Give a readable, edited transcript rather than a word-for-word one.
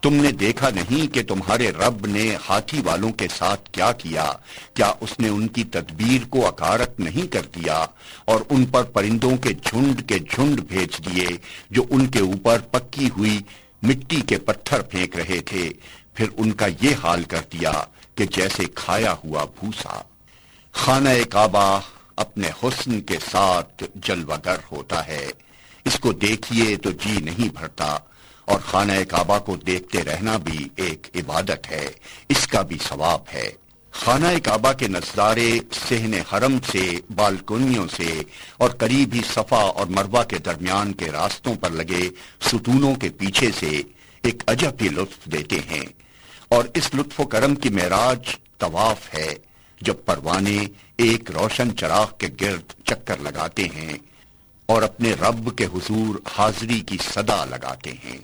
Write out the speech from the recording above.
تم نے دیکھا نہیں کہ تمہارے رب نے ہاتھی والوں کے ساتھ کیا کیا؟ کیا اس نے ان کی تدبیر کو اکارت نہیں کر دیا اور ان پر پرندوں کے جھنڈ بھیج دیے جو ان کے اوپر پکی ہوئی مٹی کے پتھر پھینک رہے تھے، پھر ان کا یہ حال کر دیا کہ جیسے کھایا ہوا بھوسا۔ خانہ کعبہ اپنے حسن کے ساتھ جلوہ گر ہوتا ہے، اس کو دیکھیے تو جی نہیں بھرتا، اور خانہ کعبہ کو دیکھتے رہنا بھی ایک عبادت ہے، اس کا بھی ثواب ہے۔ خانہ کعبہ کے نظارے صحن حرم سے، بالکنیوں سے اور قریبی صفا اور مروہ کے درمیان کے راستوں پر لگے ستونوں کے پیچھے سے ایک عجب ہی لطف دیتے ہیں، اور اس لطف و کرم کی معراج طواف ہے، جب پروانے ایک روشن چراغ کے گرد چکر لگاتے ہیں اور اپنے رب کے حضور حاضری کی صدا لگاتے ہیں۔